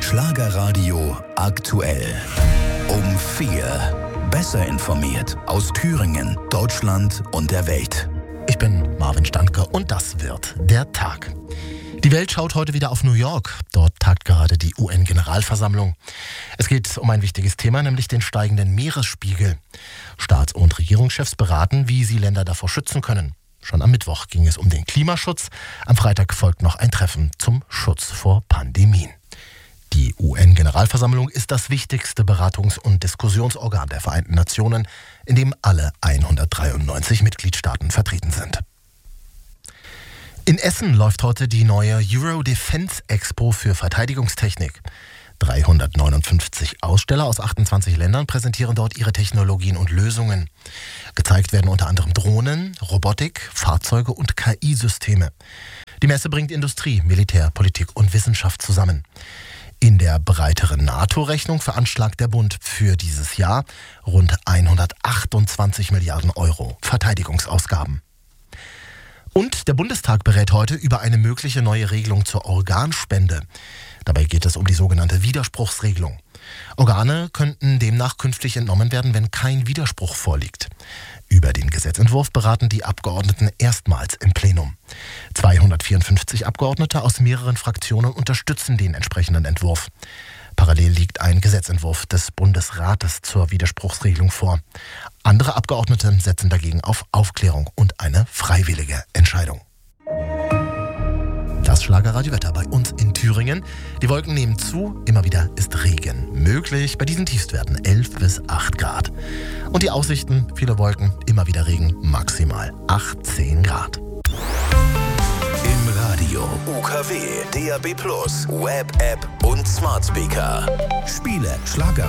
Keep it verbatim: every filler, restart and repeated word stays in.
Schlagerradio aktuell. Um vier. Besser informiert aus Thüringen, Deutschland und der Welt. Ich bin Marvin Standke und das wird der Tag. Die Welt schaut heute wieder auf New York. Dort tagt gerade die U N-Generalversammlung. Es geht um ein wichtiges Thema, nämlich den steigenden Meeresspiegel. Staats- und Regierungschefs beraten, wie sie Länder davor schützen können. Schon am Mittwoch ging es um den Klimaschutz. Am Freitag folgt noch ein Treffen zum Schutz vor Pandemien. Die U N-Generalversammlung ist das wichtigste Beratungs- und Diskussionsorgan der Vereinten Nationen, in dem alle hundertdreiundneunzig Mitgliedstaaten vertreten sind. In Essen läuft heute die neue Euro Defense Expo für Verteidigungstechnik. dreihundertneunundfünfzig Aussteller aus achtundzwanzig Ländern präsentieren dort ihre Technologien und Lösungen. Gezeigt werden unter anderem Drohnen, Robotik, Fahrzeuge und K I-Systeme. Die Messe bringt Industrie, Militär, Politik und Wissenschaft zusammen. In der breiteren NATO-Rechnung veranschlagt der Bund für dieses Jahr rund hundertachtundzwanzig Milliarden Euro Verteidigungsausgaben. Und der Bundestag berät heute über eine mögliche neue Regelung zur Organspende. Dabei geht es um die sogenannte Widerspruchsregelung. Organe könnten demnach künftig entnommen werden, wenn kein Widerspruch vorliegt. Über den Gesetzentwurf beraten die Abgeordneten erstmals im Plenum. zweihundertvierundfünfzig Abgeordnete aus mehreren Fraktionen unterstützen den entsprechenden Entwurf. Parallel liegt ein Gesetzentwurf des Bundesrates zur Widerspruchsregelung vor. Andere Abgeordnete setzen dagegen auf Aufklärung und eine freiwillige Entscheidung. Das Schlagerradiowetter bei uns in Thüringen. Die Wolken nehmen zu, immer wieder ist Regen möglich. Bei diesen Tiefstwerten elf bis acht Grad. Und die Aussichten, viele Wolken, immer wieder Regen, maximal achtzehn Grad. Im Radio, U K W, D A B plus, Web-App und Smart Speaker. Spiele, Schlager.